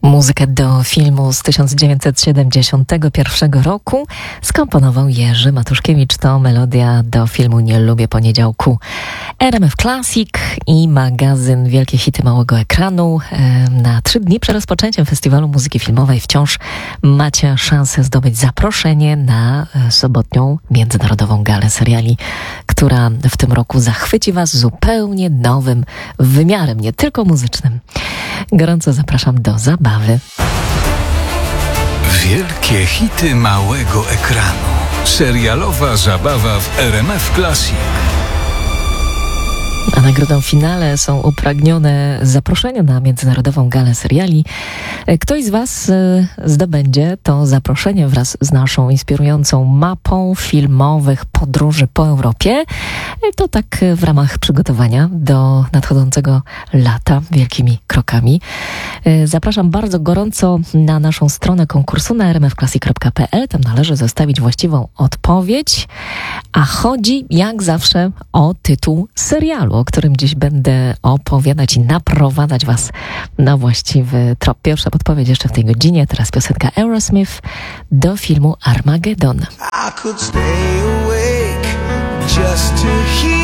Muzykę do filmu z 1971 roku skomponował Jerzy Matuszkiewicz. To melodia do filmu Nie lubię poniedziałku. RMF Classic i magazyn Wielkie Hity Małego Ekranu. Na 3 dni przed rozpoczęciem Festiwalu Muzyki Filmowej wciąż macie szansę zdobyć zaproszenie na sobotnią Międzynarodową Galę Seriali, która w tym roku zachwyci Was zupełnie nowym wymiarem, nie tylko muzycznym. Gorąco zapraszam do zabawy. Wielkie hity małego ekranu. Serialowa zabawa w RMF Classic. A nagrodą finale są upragnione zaproszenia na Międzynarodową Galę Seriali. Ktoś z Was zdobędzie to zaproszenie wraz z naszą inspirującą mapą filmowych podróży po Europie. To tak w ramach przygotowania do nadchodzącego lata wielkimi krokami. Zapraszam bardzo gorąco na naszą stronę konkursu na rmfclassic.pl. Tam należy zostawić właściwą odpowiedź. A chodzi jak zawsze o tytuł serialu, o którym dziś będę opowiadać i naprowadzać Was na właściwy trop. Pierwsza podpowiedź jeszcze w tej godzinie, teraz piosenka Aerosmith do filmu Armageddon. I could stay awake just to hear